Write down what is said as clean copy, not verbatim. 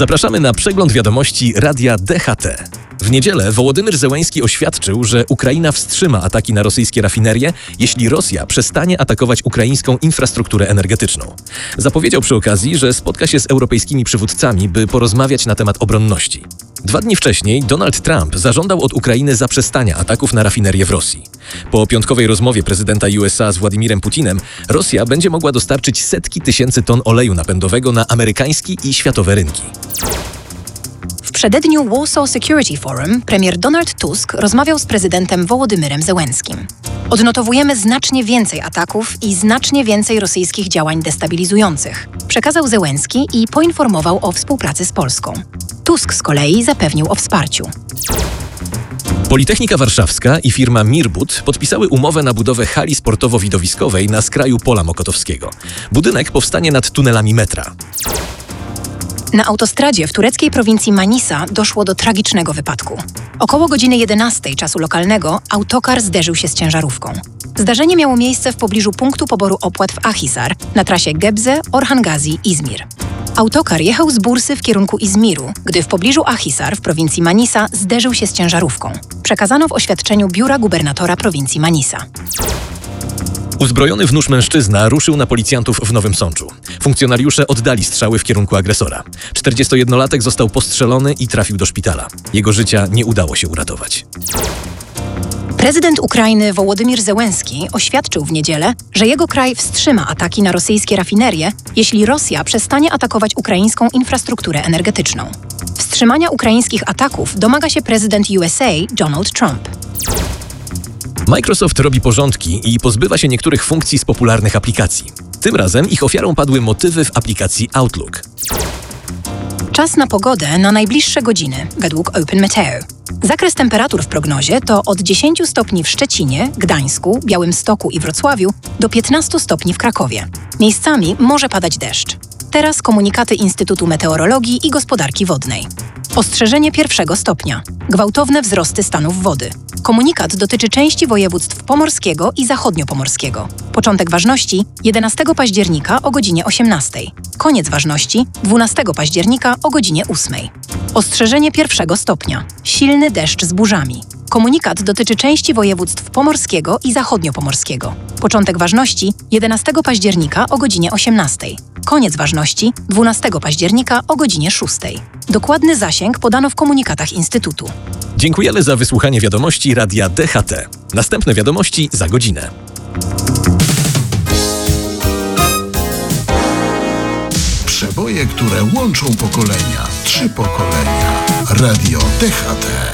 Zapraszamy na przegląd wiadomości Radia DHT. W niedzielę Wołodymyr Zełenski oświadczył, że Ukraina wstrzyma ataki na rosyjskie rafinerie, jeśli Rosja przestanie atakować ukraińską infrastrukturę energetyczną. Zapowiedział przy okazji, że spotka się z europejskimi przywódcami, by porozmawiać na temat obronności. 2 dni wcześniej Donald Trump zażądał od Ukrainy zaprzestania ataków na rafinerie w Rosji. Po piątkowej rozmowie prezydenta USA z Władimirem Putinem Rosja będzie mogła dostarczyć setki tysięcy ton oleju napędowego na amerykański i światowe rynki. W przededniu Warsaw Security Forum premier Donald Tusk rozmawiał z prezydentem Wołodymyrem Zełenskim. Odnotowujemy znacznie więcej ataków i znacznie więcej rosyjskich działań destabilizujących, przekazał Zełenski i poinformował o współpracy z Polską. Tusk z kolei zapewnił o wsparciu. Politechnika Warszawska i firma Mirbut podpisały umowę na budowę hali sportowo-widowiskowej na skraju Pola Mokotowskiego. Budynek powstanie nad tunelami metra. Na autostradzie w tureckiej prowincji Manisa doszło do tragicznego wypadku. Około godziny 11 czasu lokalnego autokar zderzył się z ciężarówką. Zdarzenie miało miejsce w pobliżu punktu poboru opłat w Ahisar na trasie Gebze-Orhan Gazi-Izmir. Autokar jechał z Bursy w kierunku Izmiru, gdy w pobliżu Ahisar w prowincji Manisa zderzył się z ciężarówką. Przekazano w oświadczeniu biura gubernatora prowincji Manisa. Uzbrojony w nóż mężczyzna ruszył na policjantów w Nowym Sączu. Funkcjonariusze oddali strzały w kierunku agresora. 41-latek został postrzelony i trafił do szpitala. Jego życia nie udało się uratować. Prezydent Ukrainy Wołodymyr Zełenski oświadczył w niedzielę, że jego kraj wstrzyma ataki na rosyjskie rafinerie, jeśli Rosja przestanie atakować ukraińską infrastrukturę energetyczną. Wstrzymania ukraińskich ataków domaga się prezydent USA Donald Trump. Microsoft robi porządki i pozbywa się niektórych funkcji z popularnych aplikacji. Tym razem ich ofiarą padły motywy w aplikacji Outlook. Czas na pogodę na najbliższe godziny, według Open Meteo. Zakres temperatur w prognozie to od 10 stopni w Szczecinie, Gdańsku, Białymstoku i Wrocławiu do 15 stopni w Krakowie. Miejscami może padać deszcz. Teraz komunikaty Instytutu Meteorologii i Gospodarki Wodnej. Ostrzeżenie 1 stopnia. Gwałtowne wzrosty stanów wody. Komunikat dotyczy części województw pomorskiego i zachodniopomorskiego. Początek ważności 11 października o godzinie 18. Koniec ważności 12 października o godzinie 8. Ostrzeżenie 1 stopnia. Silny deszcz z burzami. Komunikat dotyczy części województw pomorskiego i zachodniopomorskiego. Początek ważności 11 października o godzinie 18. Koniec ważności 12 października o godzinie 6. Dokładny zasięg podano w komunikatach Instytutu. Dziękujemy za wysłuchanie wiadomości Radia DHT. Następne wiadomości za godzinę. Przeboje, które łączą pokolenia. 3 pokolenia. Radio DHT.